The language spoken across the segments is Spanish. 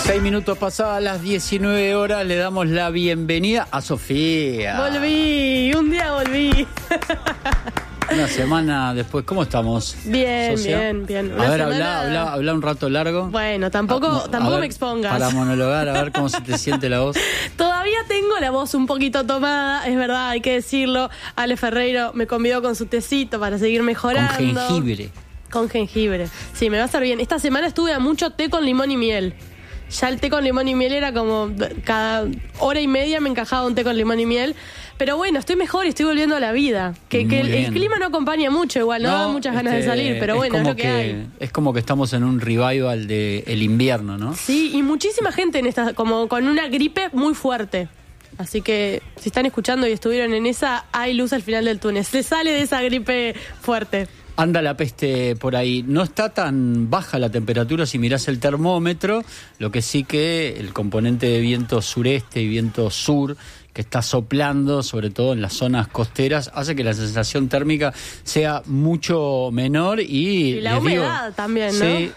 6 minutos pasadas las 19 horas, le damos la bienvenida a Sofía. Volví, un día volví. Una semana después, ¿cómo estamos? Bien, Socia? bien. A ver, habla un rato largo. Bueno, tampoco ver, me expongas. Para monologar, a ver cómo se te siente la voz. Todavía tengo la voz un poquito tomada, es verdad, hay que decirlo. Ale Ferreiro me convidó con su tecito para seguir mejorando. Con jengibre. Con jengibre. Sí, me va a estar bien. Esta semana estuve a mucho té con limón y miel. Ya el té con limón y miel era como cada hora y media me encajaba un té con limón y miel. Pero bueno, estoy mejor y estoy volviendo a la vida. Que el clima no acompaña mucho igual, no da muchas ganas de salir, pero bueno, es lo que hay. Es como que estamos en un revival del invierno, ¿no? Sí, y muchísima gente en esta, como con una gripe muy fuerte. Así que si están escuchando y estuvieron en esa, hay luz al final del túnel. Se sale de esa gripe fuerte. Anda la peste por ahí. No está tan baja la temperatura si mirás el termómetro, lo que sí que el componente de viento sureste y viento sur que está soplando, sobre todo en las zonas costeras, hace que la sensación térmica sea mucho menor y la humedad también, ¿no? Sí,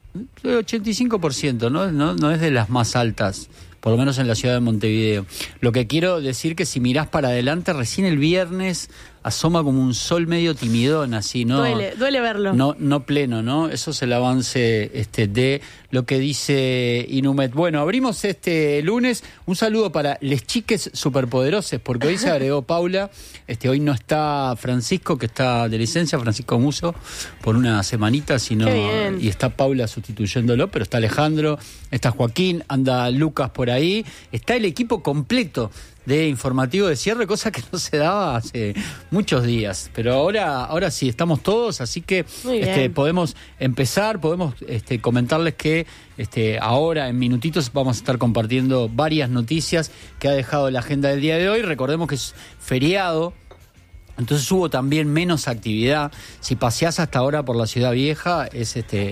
85%, no es de las más altas, por lo menos en la ciudad de Montevideo. Lo que quiero decir que si mirás para adelante, recién el viernes asoma como un sol medio timidón, así, ¿no? Duele verlo. No pleno, ¿no? Eso es el avance de lo que dice Inumet. Bueno, abrimos este lunes. Un saludo para les chiques superpoderoses, porque hoy se agregó Paula. Hoy no está Francisco, que está de licencia, Francisco Muso, por una semanita, y está Paula sustituyéndolo, pero está Alejandro, está Joaquín, anda Lucas por ahí, está el equipo completo de informativo de cierre, cosa que no se daba hace muchos días, pero ahora sí estamos todos, así que podemos empezar, podemos comentarles que ahora en minutitos vamos a estar compartiendo varias noticias que ha dejado la agenda del día de hoy. Recordemos que es feriado, entonces hubo también menos actividad. Si paseás hasta ahora por la Ciudad Vieja, es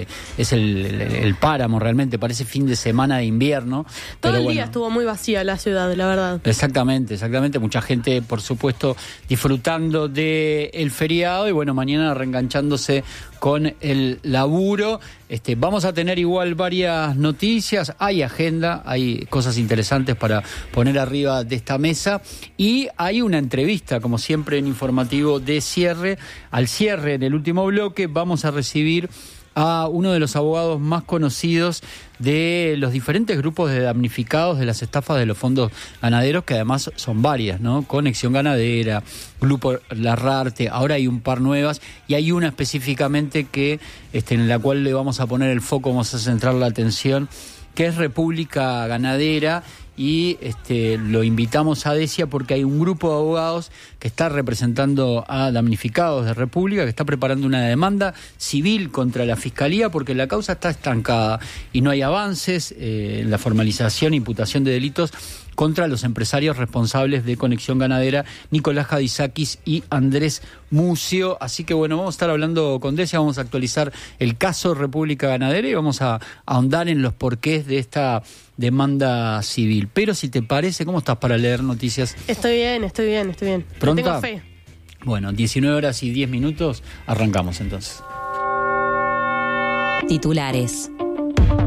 el páramo realmente, parece fin de semana de invierno. Todo el día estuvo muy vacía la ciudad, la verdad. Exactamente. Mucha gente, por supuesto, disfrutando del feriado y bueno, mañana reenganchándose con el laburo. Vamos a tener igual varias noticias, hay agenda, hay cosas interesantes para poner arriba de esta mesa y hay una entrevista, como siempre en informativo de cierre. Al cierre, en el último bloque, vamos a recibir a uno de los abogados más conocidos de los diferentes grupos de damnificados de las estafas de los fondos ganaderos, que además son varias, ¿no? Conexión Ganadera, Grupo Larrarte, ahora hay un par nuevas y hay una específicamente que en la cual le vamos a poner el foco, vamos a centrar la atención, que es República Ganadera. Y lo invitamos a Decia porque hay un grupo de abogados que está representando a damnificados de República, que está preparando una demanda civil contra la Fiscalía porque la causa está estancada y no hay avances en la formalización e imputación de delitos contra los empresarios responsables de Conexión Ganadera, Nicolás Hadisakis y Andrés Mucio. Así que bueno, vamos a estar hablando con Decia, vamos a actualizar el caso República Ganadera y vamos a ahondar en los porqués de esta demanda civil. Pero si te parece, ¿cómo estás para leer noticias? Estoy bien. ¿Pronta? Tengo fe. Bueno, 19 horas y 10 minutos, arrancamos entonces. Titulares.